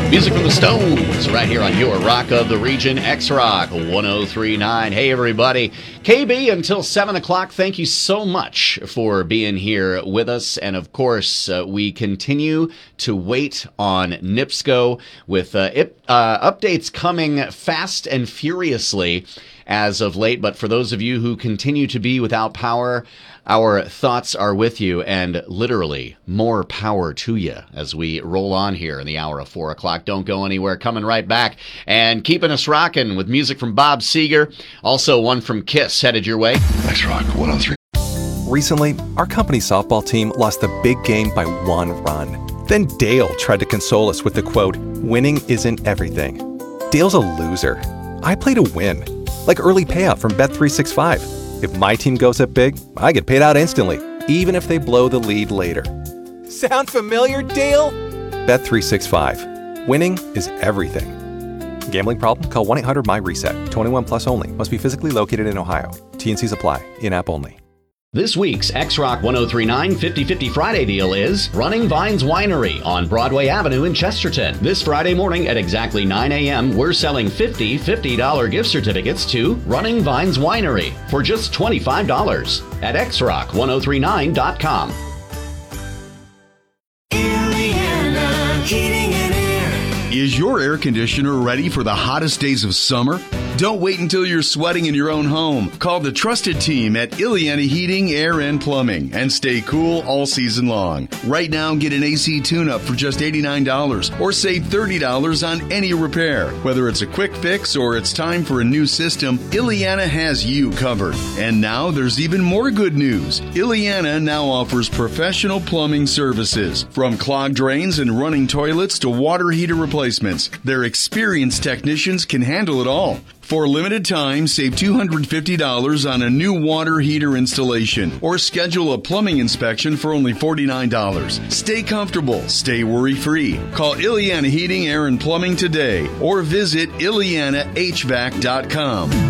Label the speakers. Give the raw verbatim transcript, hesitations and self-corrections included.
Speaker 1: Music from the Stones right here on your Rock of the Region, X-Rock one oh three point nine. Hey, everybody. K B until seven o'clock. Thank you so much for being here with us. And, of course, uh, we continue to wait on NIPSCO with uh, it, uh, updates coming fast and furiously as of late. But for those of you who continue to be without power, our thoughts are with you, and literally more power to you as we roll on here in the hour of four o'clock. Don't go anywhere. Coming right back and keeping us rocking with music from Bob Seger. Also one from Kiss headed your way.
Speaker 2: X-Rock one oh three.
Speaker 3: Recently, our company softball team lost the big game by one run. Then Dale tried to console us with the quote, "Winning isn't everything." Dale's a loser. I play to win. Like early payout from Bet three sixty-five. If my team goes up big, I get paid out instantly, even if they blow the lead later. Sound familiar, Dale? Bet three sixty-five. Winning is everything. Gambling problem? Call one eight hundred M Y reset. twenty-one plus only. Must be physically located in Ohio. T N Cs apply. In-app only.
Speaker 1: This week's X-Rock one oh three point nine fifty fifty Friday deal is Running Vines Winery on Broadway Avenue in Chesterton. This Friday morning at exactly nine a.m., we're selling fifty fifty dollar gift certificates to Running Vines Winery for just twenty-five dollars at X Rock one oh three nine dot com.
Speaker 4: Illiana Heating and Air.
Speaker 2: Is your air conditioner ready for the hottest days of summer? Don't wait until you're sweating in your own home. Call the trusted team at Illiana Heating, Air, and Plumbing and stay cool all season long. Right now, get an A C tune-up for just eighty-nine dollars or save thirty dollars on any repair. Whether it's a quick fix or it's time for a new system, Illiana has you covered. And now there's even more good news. Illiana now offers professional plumbing services. From clogged drains and running toilets to water heater replacements, their experienced technicians can handle it all. For a limited time, save two hundred fifty dollars on a new water heater installation or schedule a plumbing inspection for only forty-nine dollars. Stay comfortable. Stay worry-free. Call Illiana Heating, Air, and Plumbing today or visit Illiana H V A C dot com.